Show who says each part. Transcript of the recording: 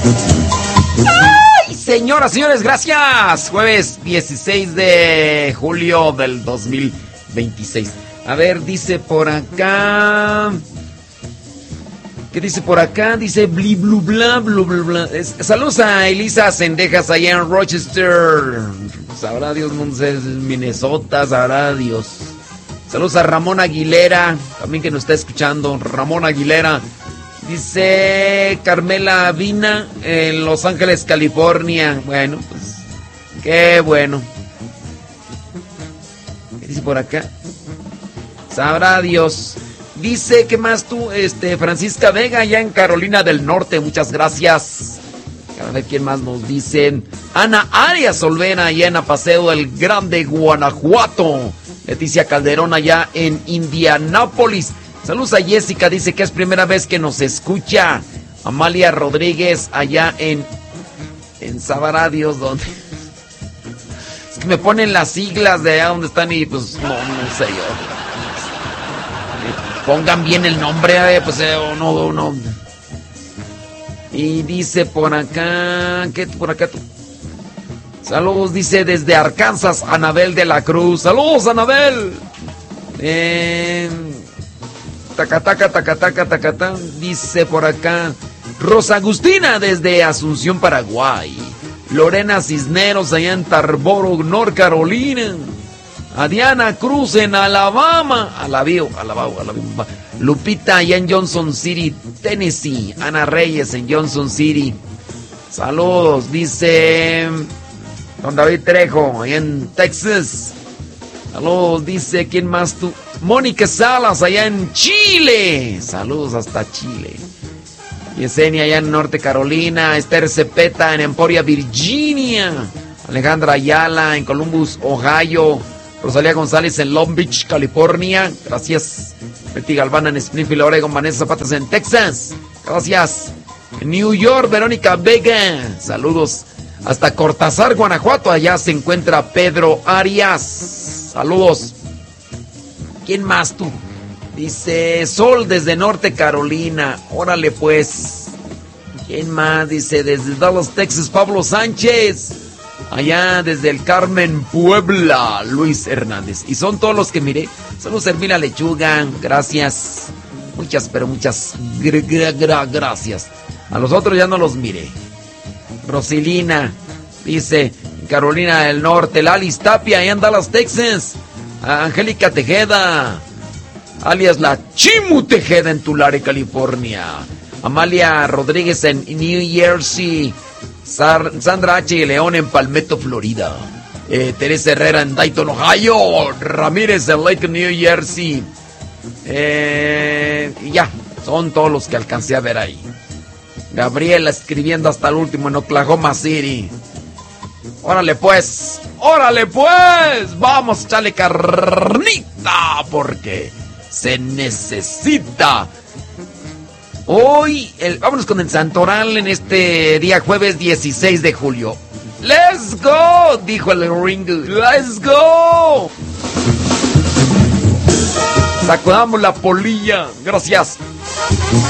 Speaker 1: ¡Ay, señoras, señores, gracias! Jueves 16 de julio del 2026. A ver, dice por acá... ¿Qué dice por acá? Dice bli blu bla blu blu bla. Saludos a Elisa Cendejas allá en Rochester. Sabrá Dios, Minnesota, sabrá Dios. Saludos a Ramón Aguilera, también que nos está escuchando. Ramón Aguilera. Dice Carmela Vina en Los Ángeles, California. Bueno, pues qué bueno. ¿Qué dice por acá? Sabrá Dios. Dice, ¿qué más tú? Francisca Vega, allá en Carolina del Norte, muchas gracias. A ver quién más nos dice. Ana Arias Olvera, allá en Apaseo del Grande, Guanajuato. Leticia Calderón, allá en Indianápolis. Saludos a Jessica, dice que es primera vez que nos escucha. Amalia Rodríguez, allá en sabrá Dios dónde. Es que me ponen las siglas de allá donde están y pues no sé yo. Pongan bien el nombre, pues no. Y dice por acá, ¿qué por acá tú? Saludos, dice desde Arkansas, Anabel de la Cruz. Saludos, Anabel. Tacataca, dice por acá. Rosa Agustina desde Asunción, Paraguay. Lorena Cisneros allá en Tarboro, North Carolina. A Diana Cruz en Alabama. Alabama. Lupita allá en Johnson City, Tennessee. Ana Reyes en Johnson City. Saludos, dice don David Trejo allá en Texas. Saludos, dice, ¿quién más tú? Mónica Salas allá en Chile. Saludos hasta Chile. Yesenia allá en Norte Carolina. Esther Cepeta en Emporia, Virginia. Alejandra Ayala en Columbus, Ohio. Rosalía González en Long Beach, California. Gracias. Betty Galván en Springfield, Oregon. Vanessa Zapatas en Texas. Gracias. En New York, Verónica Vega. Saludos. Hasta Cortázar, Guanajuato. Allá se encuentra Pedro Arias. Saludos. ¿Quién más tú? Dice Sol desde Norte Carolina. Órale pues. ¿Quién más? Dice desde Dallas, Texas, Pablo Sánchez. Allá desde el Carmen, Puebla, Luis Hernández. Y son todos los que miré. Saludos, Hermila Lechuga. Gracias. Muchas, pero muchas gracias. A los otros ya no los miré. Rosilina, dice, Carolina del Norte. Lalis Tapia, allá en Dallas, Texas. Angélica Tejeda, alias la Chimu Tejeda en Tulare, California. Amalia Rodríguez en New Jersey. Sandra H. León en Palmetto, Florida. Teresa Herrera en Dayton, Ohio. Ramírez en Lake, New Jersey. Y ya, son todos los que alcancé a ver ahí. Gabriela escribiendo hasta el último en Oklahoma City. Órale pues, vamos a echarle carnita porque se necesita. Hoy, vámonos con el Santoral en este día jueves 16 de julio. ¡Let's go! Dijo el Ringo. ¡Let's go! Sacudamos la polilla. Gracias.